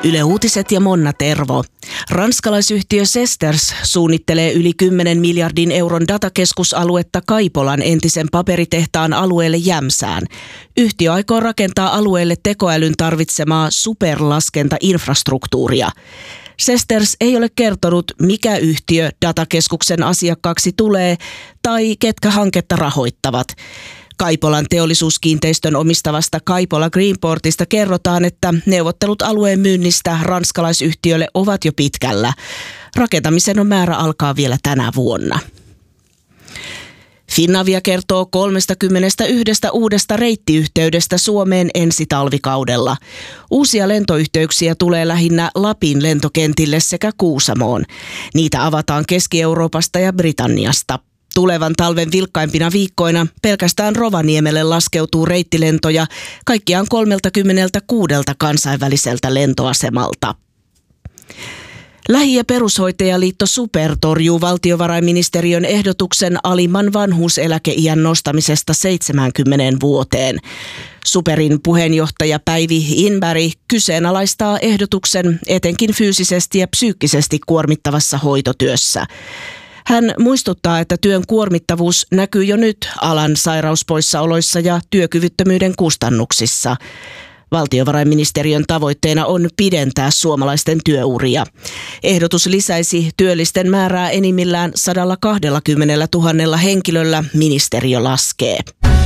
Yle Uutiset ja Monna Tervo. Ranskalaisyhtiö Sesters suunnittelee yli 10 miljardin euron datakeskusaluetta Kaipolan entisen paperitehtaan alueelle Jämsään. Yhtiö aikoo rakentaa alueelle tekoälyn tarvitsemaa superlaskentainfrastruktuuria. Sesters ei ole kertonut, mikä yhtiö datakeskuksen asiakkaaksi tulee tai ketkä hanketta rahoittavat. Kaipolan teollisuuskiinteistön omistavasta Kaipola Greenportista kerrotaan, että neuvottelut alueen myynnistä ranskalaisyhtiölle ovat jo pitkällä. Rakentamisen on määrä alkaa vielä tänä vuonna. Finavia kertoo 31 uudesta reittiyhteydestä Suomeen ensi talvikaudella. Uusia lentoyhteyksiä tulee lähinnä Lapin lentokentille sekä Kuusamoon. Niitä avataan Keski-Euroopasta ja Britanniasta. Tulevan talven vilkkaimpina viikkoina pelkästään Rovaniemelle laskeutuu reittilentoja kaikkiaan 36 kansainväliseltä lentoasemalta. Lähi- ja perushoitajaliitto SuPer torjuu valtiovarainministeriön ehdotuksen alimman vanhuuseläkeiän nostamisesta 70 vuoteen. SuPerin puheenjohtaja Päivi Inberg kyseenalaistaa ehdotuksen etenkin fyysisesti ja psyykkisesti kuormittavassa hoitotyössä. Hän muistuttaa, että työn kuormittavuus näkyy jo nyt alan sairauspoissaoloissa ja työkyvyttömyyden kustannuksissa. Valtiovarainministeriön tavoitteena on pidentää suomalaisten työuria. Ehdotus lisäisi työllisten määrää enimmillään 120 000 henkilöllä, ministeriö laskee.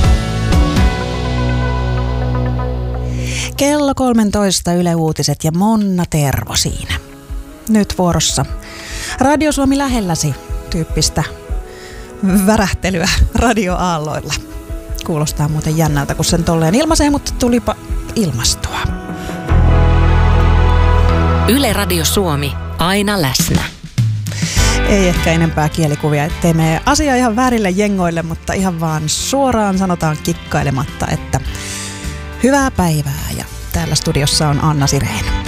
Kello 13 Yle Uutiset ja Monna Tervo siinä. Nyt vuorossa Radio Suomi lähelläsi -tyyppistä värähtelyä radioaalloilla. Kuulostaa muuten jännältä, kun sen tolleen ilmaisee, mutta tulipa ilmastua. Yle Radio Suomi, aina läsnä. Ei ehkä enempää kielikuvia, ettei mene asia ihan väärille jengoille, mutta ihan vaan suoraan sanotaan kikkailematta, että hyvää päivää, ja täällä studiossa on Anna Sireen.